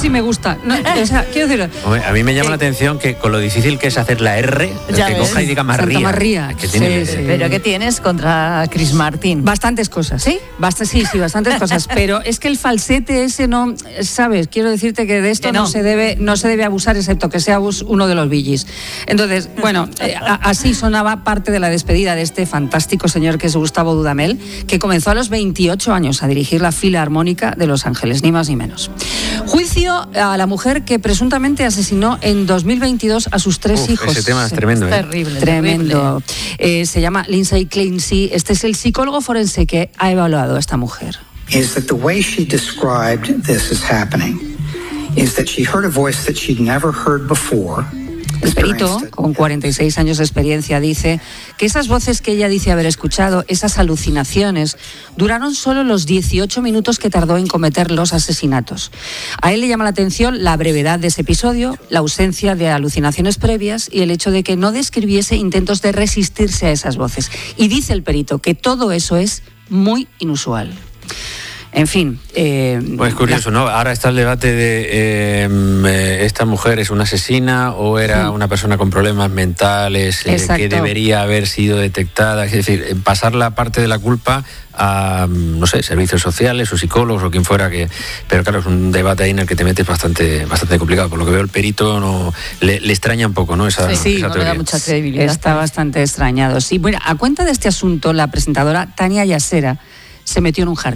sí me gusta. No, o sea, quiero decirlo. Hombre, a mí me llama la atención que con lo difícil que es hacer la R, Ya que ves. coja y diga Santa María. María. Que tiene, Sí, sí. ¿Pero qué tienes contra Chris Martin? Bastantes cosas. ¿Sí? Sí, bastantes cosas. Pero es que el falsete ese no, ¿sabes? Quiero decirte que de esto Que no. no se debe abusar, excepto que sea uno de los Bee Gees. Entonces, bueno, así sonaba parte de la despedida de este fantástico señor que es Gustavo Dudamel, que comenzó a los 28 años a dirigir la Filarmónica de Los Ángeles, ni más ni menos. Juicio a la mujer que presuntamente asesinó en 2022 a sus 3 hijos. Ese tema es tremendo. Terrible. Tremendo. Se llama Lindsay Clancy. Este es el psicólogo forense que ha evaluado a esta mujer. Is that the way she described this as happening is that she heard a voice that she'd never heard before. El perito, con 46 años de experiencia, dice que esas voces que ella dice haber escuchado, esas alucinaciones, duraron solo los 18 minutos que tardó en cometer los asesinatos. A él le llama la atención la brevedad de ese episodio, la ausencia de alucinaciones previas y el hecho de que no describiese intentos de resistirse a esas voces. Y dice el perito que todo eso es muy inusual. En fin. Pues curioso, ¿no? Ahora está el debate de esta mujer es una asesina o era una persona con problemas mentales que debería haber sido detectada. Es decir, pasar la parte de la culpa a, no sé, servicios sociales o psicólogos o quien fuera. Pero claro, es un debate ahí en el que te metes bastante complicado. Por lo que veo, el perito no le extraña un poco, ¿no? Esa no teoría. le da mucha credibilidad. Está bastante extrañado. Sí, bueno, a cuenta de este asunto, la presentadora Tania Yasera se metió en un jardín.